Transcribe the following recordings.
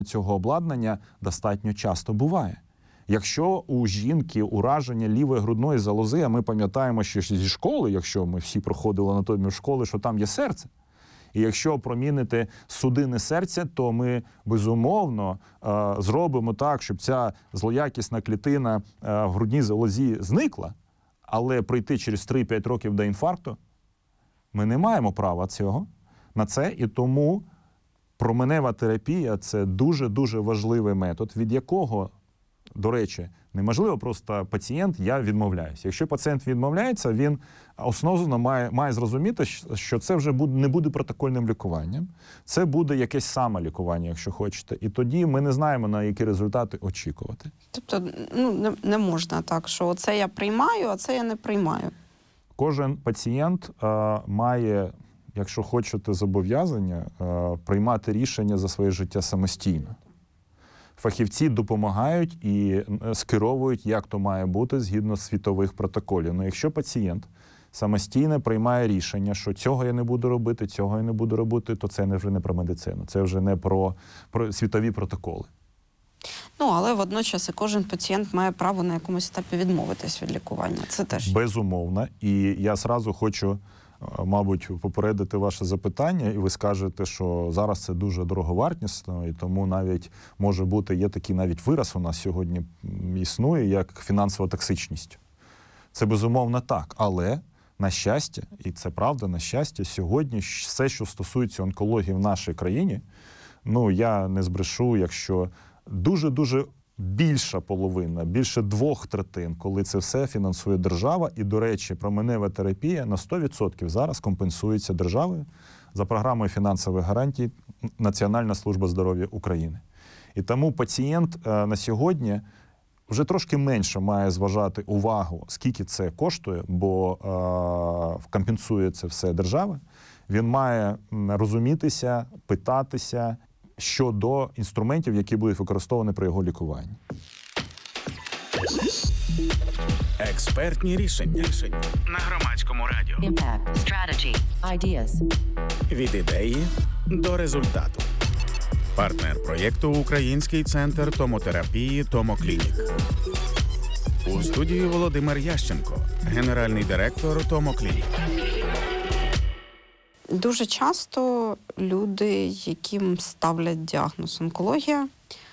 цього обладнання достатньо часто буває. Якщо у жінки ураження лівої грудної залози, а ми пам'ятаємо, що зі школи, якщо ми всі проходили анатомію в школи, що там є серце, і якщо промінити судини серця, то ми, безумовно, зробимо так, щоб ця злоякісна клітина в грудній залозі зникла, але прийти через 3-5 років до інфаркту ми не маємо права на це, і тому променева терапія – це дуже-дуже важливий метод, від якого, до речі, неможливо просто пацієнт, я відмовляюся. Якщо пацієнт відмовляється, він основно має зрозуміти, що це вже не буде протокольним лікуванням, це буде якесь самолікування, якщо хочете. І тоді ми не знаємо, на які результати очікувати. Тобто не можна так, що оце я приймаю, а це я не приймаю. Кожен пацієнт має, якщо хочете, зобов'язання приймати рішення за своє життя самостійно. Фахівці допомагають і скеровують, як то має бути згідно світових протоколів. Ну, якщо пацієнт самостійно приймає рішення, що цього я не буду робити, цього я не буду робити, то це вже не про медицину, це вже не про світові протоколи. Але водночас і кожен пацієнт має право на якомусь етапі відмовитись від лікування. Це теж. Безумовно. І я зразу хочу, мабуть, попередити ваше запитання, і ви скажете, що зараз це дуже дороговартісно, і тому навіть, може бути, є такий навіть вираз у нас сьогодні існує, як фінансова токсичність. Це безумовно так, але, на щастя, і це правда, на щастя, сьогодні все, що стосується онкології в нашій країні, я не збрешу, якщо дуже-дуже більша половина, більше 2/3, коли це все фінансує держава. І, до речі, променева терапія на 100% зараз компенсується державою за програмою фінансових гарантій Національна служба здоров'я України. І тому пацієнт на сьогодні вже трошки менше має зважати увагу, скільки це коштує, бо компенсує це все держава. Він має розумітися, питатися щодо інструментів, які будуть використовані при його лікуванні. Експертні рішення на Громадському радіо. Impact. Strategy. Ideas. Від ідеї до результату. Партнер проєкту Український центр томотерапії «Томоклінік». У студії Володимир Ященко, генеральний директор «Томоклінік». Дуже часто люди, яким ставлять діагноз онкологія,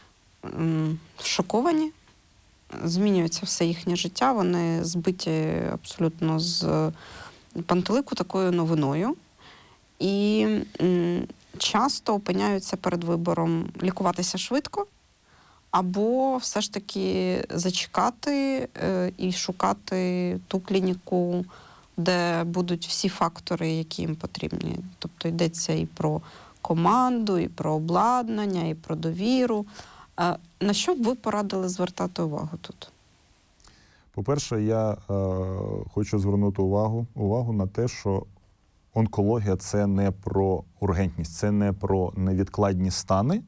шоковані, змінюється все їхнє життя, вони збиті абсолютно з пантелику такою новиною. І часто опиняються перед вибором лікуватися швидко або все ж таки зачекати і шукати ту клініку, де будуть всі фактори, які їм потрібні. Тобто йдеться і про команду, і про обладнання, і про довіру. На що б ви порадили звертати увагу тут? По-перше, я хочу звернути увагу на те, що онкологія – це не про ургентність, це не про невідкладні стани.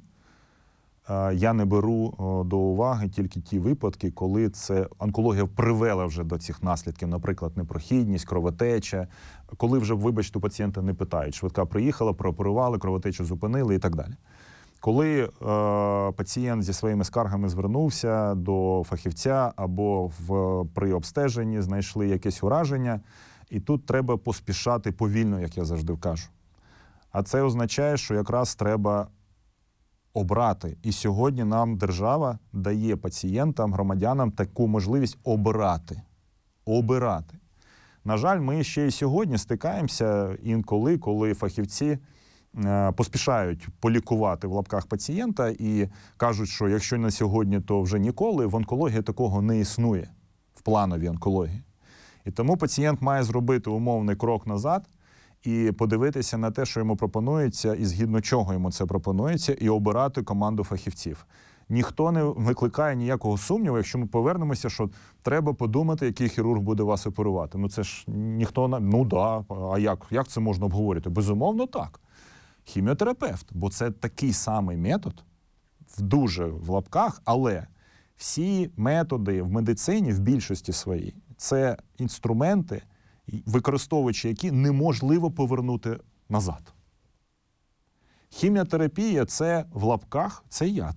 Я не беру до уваги тільки ті випадки, коли це онкологія привела вже до цих наслідків, наприклад, непрохідність, кровотеча, коли вже, вибачте, у пацієнта не питають, швидка приїхала, прооперували, кровотечу зупинили і так далі. Коли пацієнт зі своїми скаргами звернувся до фахівця або при обстеженні знайшли якесь ураження, і тут треба поспішати повільно, як я завжди кажу. А це означає, що якраз треба обрати. І сьогодні нам держава дає пацієнтам, громадянам таку можливість обирати. На жаль, ми ще і сьогодні стикаємося інколи, коли фахівці поспішають полікувати в лапках пацієнта і кажуть, що якщо не сьогодні, то вже ніколи. В онкології такого не існує, в плановій онкології. І тому пацієнт має зробити умовний крок назад і подивитися на те, що йому пропонується, і згідно чого йому це пропонується, і обирати команду фахівців. Ніхто не викликає ніякого сумніву, якщо ми повернемося, що треба подумати, який хірург буде вас оперувати. Це ж ніхто, а як це можна обговорити? Безумовно, так. Хіміотерапевт, бо це такий самий метод, дуже в лапках, але всі методи в медицині в більшості своїй – це інструменти, використовуючи які неможливо повернути назад. Хіміотерапія – це в лапках, це яд.